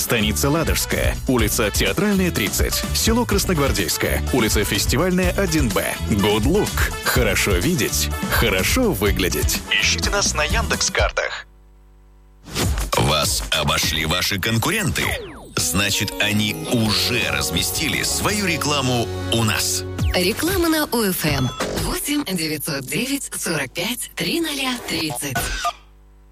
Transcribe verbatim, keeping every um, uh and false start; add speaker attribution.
Speaker 1: Станица Ладожская, улица Театральная, тридцать. Село Красногвардейское, улица Фестивальная, один Б. Good Look. Хорошо видеть, хорошо выглядеть. Ищите нас на Яндекс.Картах.
Speaker 2: Вас обошли ваши конкуренты? Значит, они уже разместили свою рекламу у нас.
Speaker 3: Реклама на ОФМ. восемь девятьсот девять сорок пять тридцать тридцать.